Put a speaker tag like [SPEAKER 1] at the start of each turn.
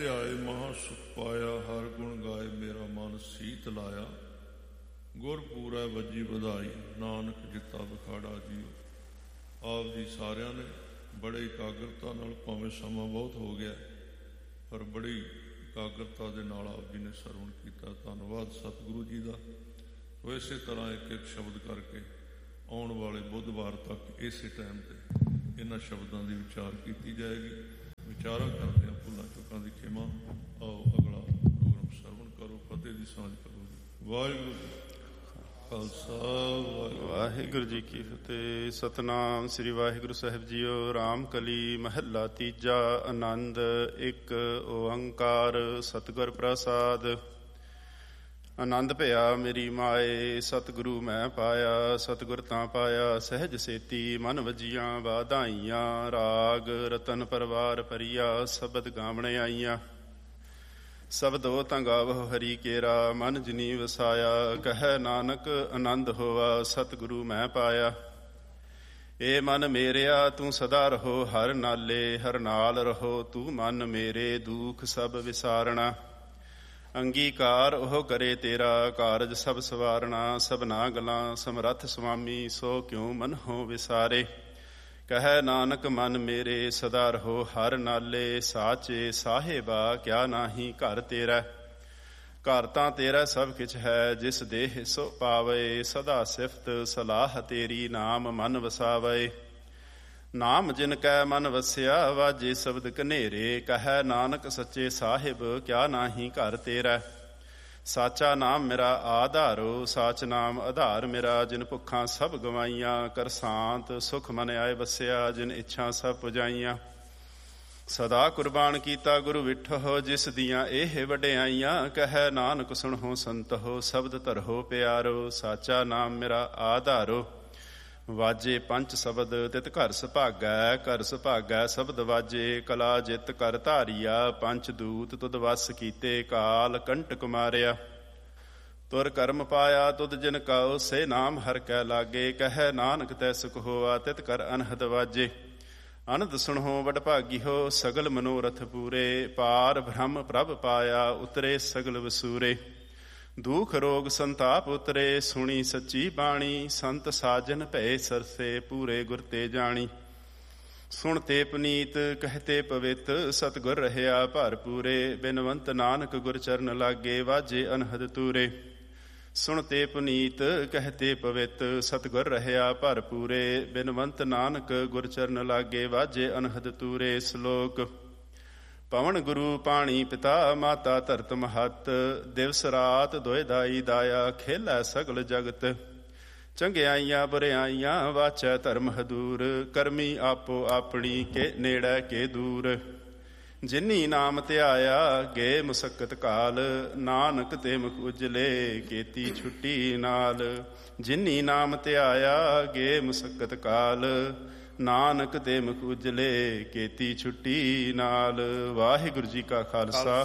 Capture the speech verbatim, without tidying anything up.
[SPEAKER 1] ਆਏ ਮਹਾ ਸੁਖ ਪਾਇਆ, ਹਰ ਗੁਣ ਗਾਏ ਮੇਰਾ ਮਨ ਸੀਤ ਲਾਇਆ। ਗੁਰ ਪੂਰੈ ਵੱਜੀ ਵਧਾਈ, ਨਾਨਕ ਜਿੱਤਾ ਵਿਖਾੜਾ ਜੀਓ। ਆਪ ਜੀ ਸਾਰਿਆਂ ਨੇ ਬੜੇ ਇਕਾਗਰਤਾ ਨਾਲ, ਭਾਵੇਂ ਸਮਾਂ ਬਹੁਤ ਹੋ ਗਿਆ ਪਰ ਬੜੀ ਇਕਾਗਰਤਾ ਦੇ ਨਾਲ ਆਪ ਜੀ ਨੇ ਸਰਵਣ ਕੀਤਾ। ਧੰਨਵਾਦ ਸਤਿਗੁਰੂ ਜੀ ਦਾ। ਸੋ ਇਸੇ ਤਰ੍ਹਾਂ ਇੱਕ ਇੱਕ ਸ਼ਬਦ ਕਰਕੇ ਆਉਣ ਵਾਲੇ ਬੁੱਧਵਾਰ ਤੱਕ ਇਸੇ ਟਾਈਮ 'ਤੇ ਇਹਨਾਂ ਸ਼ਬਦਾਂ ਦੀ ਵਿਚਾਰ ਕੀਤੀ ਜਾਏਗੀ। ਵਿਚਾਰਾਂ ਕਰਦੇ ਹਾਂ, ਭੁੱਲਾਂ ਚੁੱਕਾਂ ਦੀ ਖਿਮਾ। ਆਓ ਅਗਲਾ ਪ੍ਰੋਗਰਾਮ ਸਰਵਣ ਕਰੋ, ਫਤਿਹ ਦੀ ਸਾਂਝ ਕਰੋ ਜੀ। ਵਾਹਿਗੁਰੂ ਜੀ ਖਾਲਸਾ,
[SPEAKER 2] ਵਾਹਿਗੁਰੂ ਜੀ ਕੀ ਫਤਿਹ। ਸਤਿਨਾਮ ਸ੍ਰੀ ਵਾਹਿਗੁਰੂ ਸਾਹਿਬ ਜੀਓ। ਰਾਮ ਕਲੀ ਮਹੱਲਾ ਤੀਜਾ। ਆਨੰਦ ਇੱਕ ਓੰਕਾਰ ਸਤਿਗੁਰ ਪ੍ਰਸਾਦ। ਆਨੰਦ ਭਇਆ ਮੇਰੀ ਮਾਏ, ਸਤਿਗੁਰੂ ਮੈਂ ਪਾਇਆ। ਸਤਿਗੁਰ ਤਾਂ ਪਾਇਆ ਸਹਿਜ ਸੇਤੀ, ਮਨ ਵਜੀਆਂ ਵਾਧਾਈਆਂ। ਰਾਗ ਰਤਨ ਪਰਵਾਰ ਭਰੀਆ, ਸ਼ਬਦ ਗਾਵਣੇ ਆਈਆਂ। ਸ਼ਬਦੋ ਤਾਂ ਗਾਵਹੁ ਹਰੀ ਕੇਰਾ, ਮਨ ਜਿਨੀ ਵਸਾਇਆ। ਕਹੈ ਨਾਨਕ ਆਨੰਦ ਹੋਆ, ਸਤਿਗੁਰੂ ਮੈਂ ਪਾਇਆ। ਏ ਮਨ ਮੇਰਿਆ ਤੂੰ ਸਦਾ ਰਹੋ, ਹਰ ਨਾਲੇ ਹਰ ਨਾਲ ਰਹੋ। ਤੂੰ ਮਨ ਮੇਰੇ ਦੁਖ ਸਭ ਵਿਸਾਰਣਾ। ਅੰਗੀਕਾਰ ਉਹ ਕਰੇ ਤੇਰਾ, ਕਾਰਜ ਸਭ ਸਵਾਰਣਾ। ਸਭਨਾ ਗਲਾਂ ਸਮਰੱਥ ਸੁਆਮੀ, ਸੋ ਕਿਉ ਮਨ ਹੋ ਵਿਸਾਰੇ। ਕਹੈ ਨਾਨਕ ਮਨ ਮੇਰੇ ਸਦਾ ਰਹੋ, ਹਰ ਨਾਲੇ ਸਾਚੇ ਸਾਹਿਬਾ। ਕਿਆ ਨਾਹੀ ਘਰ ਤੇਰਾ, ਘਰ ਤਾਂ ਤੇਰਾ ਸਭ ਕਿਛ ਹੈ। ਜਿਸ ਦੇਹ ਸੋ ਪਾਵੇ, ਸਦਾ ਸਿਫਤ ਸਲਾਹ ਤੇਰੀ। ਨਾਮ ਮਨ ਵਸਾਵੇ, ਨਾਮ ਜਿਨ ਕੈ ਮਨ ਵਸਿਆ। ਵਾਜੇ ਸ਼ਬਦ ਕਨੇਰੇ, ਕਹੈ ਨਾਨਕ ਸੱਚੇ ਸਾਹਿਬ। ਕਿਆ ਨਾਹੀ ਘਰ ਤੇਰਾ, ਸਾਚਾ ਨਾਮ ਮੇਰਾ ਆਧਾਰੋ। ਸਾਚ ਨਾਮ ਆਧਾਰ ਮੇਰਾ, ਜਿਨ ਭੁੱਖਾਂ ਸਭ ਗਵਾਈਆਂ। ਕਰ ਸ਼ਾਂਤ ਸੁਖ ਮਨ ਆਏ ਵਸਿਆ, ਜਿਨ ਇੱਛਾ ਸਭ ਪੁਜਾਈਆਂ। ਸਦਾ ਕੁਰਬਾਨ ਕੀਤਾ ਗੁਰੂ ਵਿਠੋ, ਜਿਸ ਦੀਆਂ ਇਹ ਵਡਿਆਈਆਂ। ਕਹੈ ਨਾਨਕ ਸੁਣਹੁ ਸੰਤੋ, ਸ਼ਬਦ ਧਰਹੁ ਪਿਆਰੋ। ਸਾਚਾ ਨਾਮ ਮੇਰਾ ਆਧਾਰੋ। ਵਾਜੇ ਪੰਚ ਸ਼ਬਦ ਤਿਤ ਘਰ ਸੁਭਾਗੈ, ਘਰ ਸੁਭਾਗੈ ਸ਼ਬਦ ਵਾਜੇ। ਕਲਾ ਜਿਤ ਕਰ ਧਾਰੀਆ, ਪੰਚ ਦੂਤ ਤੁਧ ਵਸ ਕੀਤੇ। ਕਾਲ ਕੰਟਕ ਮਾਰਿਆ, ਤੁਰ ਕਰਮ ਪਾਇਆ। ਤੁਧ ਜਿਨ ਕਉ ਸੇ ਨਾਮ ਹਰ ਕੈ ਲਾਗੇ। ਕਹੈ ਨਾਨਕ ਤੈ ਸੁਖ ਹੋਆ, ਤਿਤ ਕਰ ਅਨਹਦ ਵਾਜੇ। ਅਨੰਦ ਸੁਣਹੁ ਵਡ ਭਾਗੀਹੋ, ਸਗਲ ਮਨੋਰਥ ਪੂਰੇ। ਪਾਰ ਬ੍ਰਹਮ ਪ੍ਰਭ ਪਾਇਆ, ਉਤਰੇ ਸਗਲ ਵਸੂਰੇ। ਦੁਖ ਰੋਗ ਸੰਤਾਪ ਉਤਰੇ, ਸੁਣੀ ਸੱਚੀ ਬਾਣੀ। ਸੰਤ ਸਾਜਨ ਭਏ ਸਰਸੇ, ਪੂਰੇ ਗੁਰ ਤੇ ਜਾਣੀ। ਸੁਣ ਤੇ ਪਨੀਤ ਕਹਤੇ ਪਵਿੱਤ, ਸਤਿਗੁਰ ਰਹਿਆ ਭਰ ਪੂਰੇ। ਬਿਨਵੰਤ ਨਾਨਕ ਗੁਰ ਚਰਨ ਲਾਗੇ, ਵਾਜੇ ਅਨਹਦ ਤੂਰੇ। ਸੁਣ ਤੇ ਪੁਨੀਤ ਕਹਤੇ ਪਵਿੱਤ, ਸਤਿਗੁਰ ਰਹਿਆ ਭਰ ਪੂਰੇ। ਬਿਨਵੰਤ ਨਾਨਕ ਗੁਰ ਚਰਨ ਲਾਗੇ, ਵਾਜੇ ਅਨਹਦ ਤੂਰੇ। ਸ਼ਲੋਕ। ਪਵਨ ਗੁਰੂ ਪਾਣੀ ਪਿਤਾ, ਮਾਤਾ ਧਰਤ ਮਹੱਤ। ਦਿਵਸ ਰਾਤ ਦੁਇ ਦਾਈ ਦਾਇਆ, ਖੇਲੈ ਸਗਲ ਜਗਤ। ਚੰਗਿਆਈਆਂ ਬੁਰਿਆਈਆਂ, ਵਾਚੈ ਧਰਮ ਹਦੂਰ। ਕਰਮੀ ਆਪੋ ਆਪਣੀ, ਕੇ ਨੇੜੈ ਕੇ ਦੂਰ। ਜਿਨੀ ਨਾਮ ਧਿਆਇਆ, ਗੇ ਮੁਸੱਕਤ ਕਾਲ। ਨਾਨਕ ਤੇ ਮੁਖ ਉਜਲੇ, ਕੀਤੀ ਛੁੱਟੀ ਨਾਲ। ਜਿਨੀ ਨਾਮ ਧਿਆਇਆ, ਗੇ ਮੁਸੱਕਤ ਕਾਲ। ਨਾਨਕ ਤੇ ਮੁਖ ਉਜਲੇ, ਕੀਤੀ ਛੁੱਟੀ ਨਾਲ। ਵਾਹਿਗੁਰੂ ਜੀ ਕਾ ਖਾਲਸਾ,